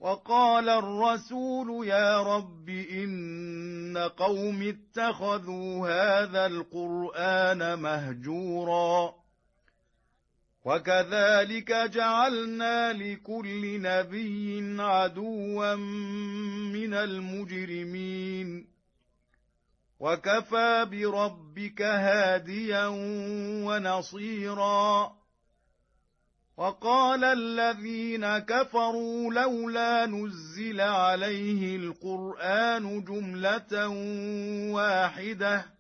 وقال الرسول يا رب إن قوم اتخذوا هذا القرآن مهجورا وكذلك جعلنا لكل نبي عدوا من المجرمين وكفى بربك هاديا ونصيرا وقال الذين كفروا لولا نزل عليه القرآن جملة واحدة